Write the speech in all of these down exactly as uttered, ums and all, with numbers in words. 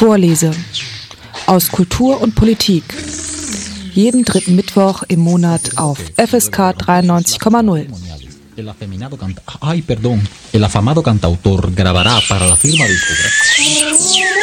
Vorlese aus Kultur und Politik. Jeden dritten Mittwoch im Monat auf F S K dreiundneunzig Komma null. El afeminado canta... Ay, perdón. El afamado cantautor grabará para la firma discográfica.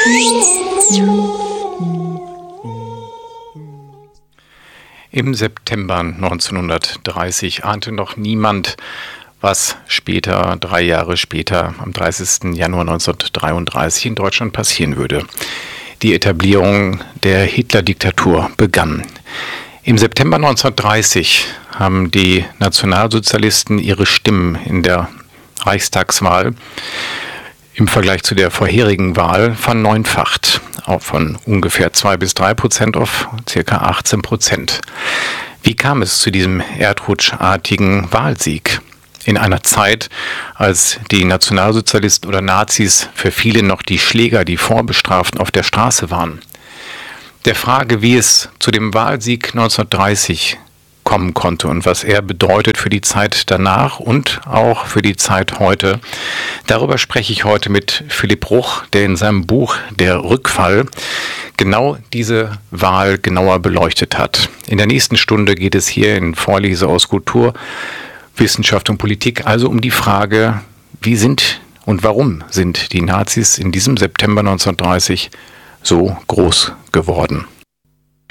Im September neunzehnhundertdreißig ahnte noch niemand, was später, drei Jahre später, am dreißigsten Januar neunzehnhundertdreiunddreißig in Deutschland passieren würde. Die Etablierung der Hitler-Diktatur begann. Im September neunzehnhundertdreißig haben die Nationalsozialisten ihre Stimmen in der Reichstagswahl im Vergleich zu der vorherigen Wahl verneunfacht, auch von ungefähr zwei bis drei Prozent auf ca. achtzehn Prozent. Wie kam es zu diesem erdrutschartigen Wahlsieg? In einer Zeit, als die Nationalsozialisten oder Nazis für viele noch die Schläger, die Vorbestraften auf der Straße waren. Der Frage, wie es zu dem Wahlsieg neunzehnhundertdreißig kommen konnte und was er bedeutet für die Zeit danach und auch für die Zeit heute. Darüber spreche ich heute mit Philipp Ruch, der in seinem Buch Der Rückfall genau diese Wahl genauer beleuchtet hat. In der nächsten Stunde geht es hier in Vorlese aus Kultur, Wissenschaft und Politik also um die Frage, wie sind und warum sind die Nazis in diesem September neunzehnhundertdreißig so groß geworden?